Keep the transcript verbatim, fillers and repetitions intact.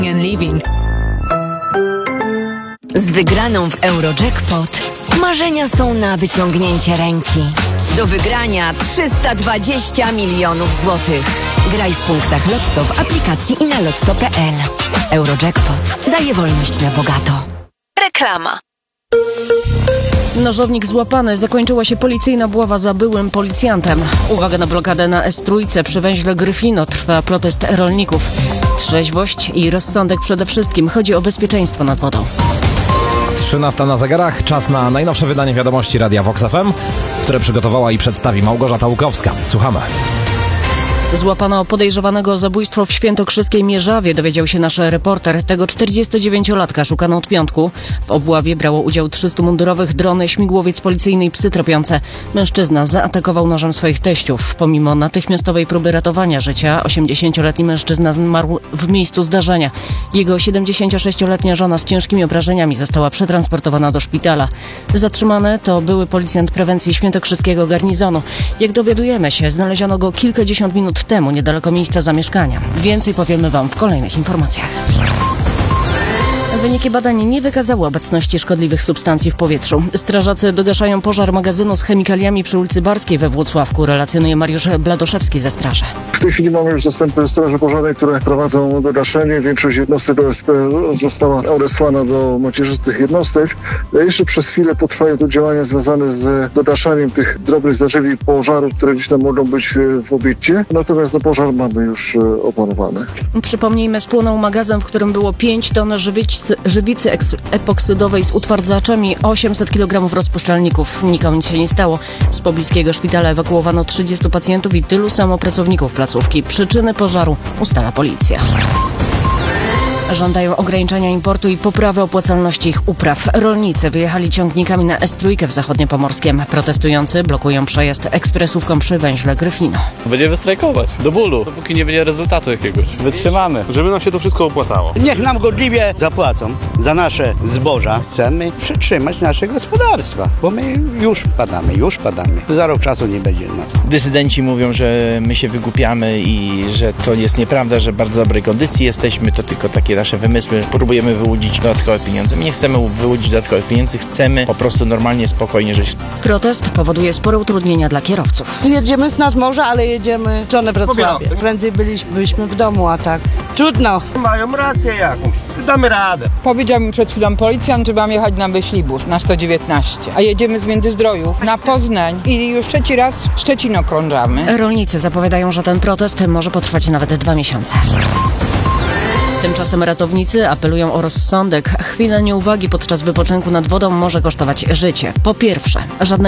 Living. Z wygraną w Eurojackpot marzenia są na wyciągnięcie ręki. Do wygrania trzysta dwadzieścia milionów złotych. Graj w punktach Lotto w aplikacji i na lotto kropka p l. Eurojackpot daje wolność na bogato. Reklama. Nożownik złapany. Zakończyła się policyjna obława za byłym policjantem. Uwaga na blokadę na S trzy przy węźle Gryfino. Trwa protest rolników. Trzeźwość i rozsądek przede wszystkim. Chodzi o bezpieczeństwo nad wodą. trzynasta na zegarach. Czas na najnowsze wydanie wiadomości Radia Vox F M, które przygotowała i przedstawi Małgorzata Łukowska. Słuchamy. Złapano podejrzewanego o zabójstwo w świętokrzyskiej Mierzawie, dowiedział się nasz reporter. Tego czterdziestodziewięciolatka szukano od piątku. W obławie brało udział trzystu mundurowych, drony, śmigłowiec policyjny i psy tropiące. Mężczyzna zaatakował nożem swoich teściów. Pomimo natychmiastowej próby ratowania życia, osiemdziesięcioletni mężczyzna zmarł w miejscu zdarzenia. Jego siedemdziesięciosześcioletnia żona z ciężkimi obrażeniami została przetransportowana do szpitala. Zatrzymany to były policjant prewencji świętokrzyskiego garnizonu. Jak dowiadujemy się, znaleziono go kilkadziesiąt minut temu niedaleko miejsca zamieszkania. Więcej powiemy Wam w kolejnych informacjach. Wyniki badań nie wykazały obecności szkodliwych substancji w powietrzu. Strażacy dogaszają pożar magazynu z chemikaliami przy ulicy Barskiej we Włocławku, relacjonuje Mariusz Bladoszewski ze straży. W tej chwili mamy już zastępy straży pożarnej, które prowadzą do gaszenia. Większość jednostek O S P została odesłana do macierzystych jednostek. Jeszcze przez chwilę potrwają tu działania związane z dogaszaniem tych drobnych zdarzeń pożarów, które gdzieś tam mogą być w obiekcie. Natomiast no, pożar mamy już opanowany. Przypomnijmy, spłonął magazyn, w którym było pięć ton żywicy, żywicy epoksydowej z utwardzaczem i osiemset kilogramów rozpuszczalników. Nikomu się nie stało. Z pobliskiego szpitala ewakuowano trzydziestu pacjentów i tylu samo pracowników placówki. Przyczyny pożaru ustala policja. Żądają ograniczenia importu i poprawy opłacalności ich upraw. Rolnicy wyjechali ciągnikami na S trzy w Zachodniopomorskiem. Protestujący blokują przejazd ekspresówką przy węźle Gryfino. Będziemy strajkować do bólu, dopóki nie będzie rezultatu jakiegoś. Wytrzymamy. Żeby nam się to wszystko opłacało. Niech nam godliwie zapłacą za nasze zboża. Chcemy przetrzymać nasze gospodarstwa, bo my już padamy, już padamy. Za rok czasu nie będzie na co. Dysydenci mówią, że my się wygłupiamy i że to jest nieprawda, że w bardzo dobrej kondycji jesteśmy, to tylko takie nasze wymysły, próbujemy wyłudzić dodatkowe pieniądze. My nie chcemy wyłudzić dodatkowych pieniędzy, chcemy po prostu normalnie, spokojnie żyć. Protest powoduje spore utrudnienia dla kierowców. Jedziemy z nadmorza, ale jedziemy w stronę Wrocławia. Prędzej byliśmy w domu, a tak trudno. Mają rację jakąś, damy radę. Powiedział mi przed chwilą policjant, że mam jechać na Myślibórz na sto dziewiętnaście, a jedziemy z Międzyzdrojów na Poznań i już trzeci raz Szczecin okrążamy. Rolnicy zapowiadają, że ten protest może potrwać nawet dwa miesiące. Tymczasem ratownicy apelują o rozsądek. Chwila nieuwagi podczas wypoczynku nad wodą może kosztować życie. Po pierwsze, żadnego